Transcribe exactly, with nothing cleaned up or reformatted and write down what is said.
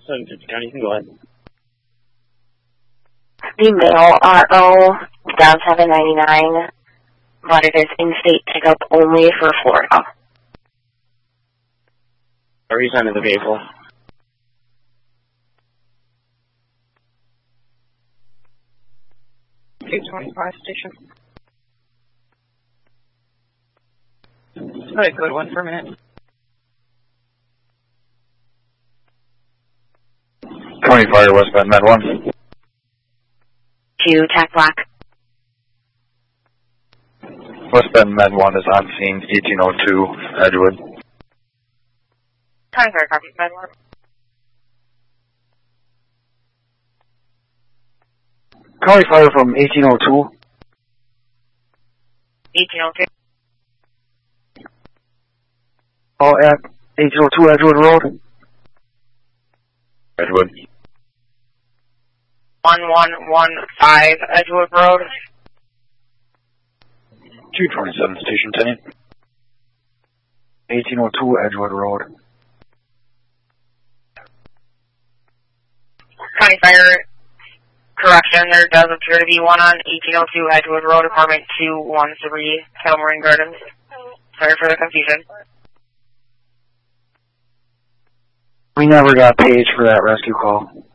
seven fifty County, you can go ahead. The mail R O down seven ninety-nine, but it is in-state pickup only for Florida. Are you signing the vehicle? two twenty-five station. All right, go to one for a minute. County Fire, West Bend, Med one. To Tac Black. West Bend, Med one is on scene, eighteen oh two, Edgewood. County Fire, copy, Med one. County Fire from eighteen oh two. eighteen oh two. All at eighteen oh two Edgewood Road. Edgewood. one one one five Edgewood Road. two twenty-seven Station ten. eighteen oh two Edgewood Road. County Fire, correction, there does appear to be one on eighteen oh two Edgewood Road, apartment two one three, Kettle Marine Gardens. Sorry for the confusion. We never got paged for that rescue call.